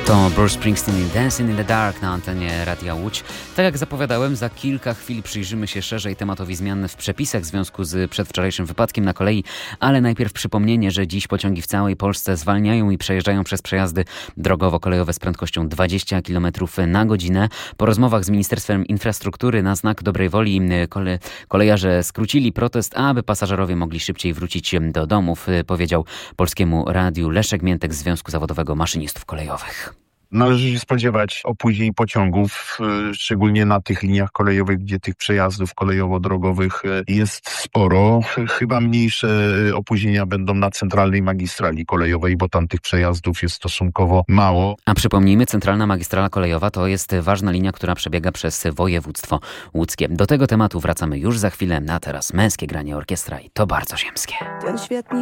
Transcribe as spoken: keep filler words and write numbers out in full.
To Bruce Springsteen i Dancing in the Dark na antenie Radia Łódź. Tak jak zapowiadałem, za kilka chwil przyjrzymy się szerzej tematowi zmian w przepisach w związku z przedwczorajszym wypadkiem na kolei, ale najpierw przypomnienie, że dziś pociągi w całej Polsce zwalniają i przejeżdżają przez przejazdy drogowo-kolejowe z prędkością dwadzieścia kilometrów na godzinę. Po rozmowach z Ministerstwem Infrastruktury na znak dobrej woli kole, kolejarze skrócili protest, aby pasażerowie mogli szybciej wrócić do domów, powiedział Polskiemu Radiu Leszek Miętek z Związku Zawodowego Maszynistów Kolejowych. Należy się spodziewać opóźnień pociągów, szczególnie na tych liniach kolejowych, gdzie tych przejazdów kolejowo-drogowych jest sporo. Chyba mniejsze opóźnienia będą na centralnej magistrali kolejowej, bo tam tych przejazdów jest stosunkowo mało. A przypomnijmy, centralna magistrala kolejowa to jest ważna linia, która przebiega przez województwo łódzkie. Do tego tematu wracamy już za chwilę, a teraz męskie granie orkiestra i to bardzo ziemskie. Ten świetny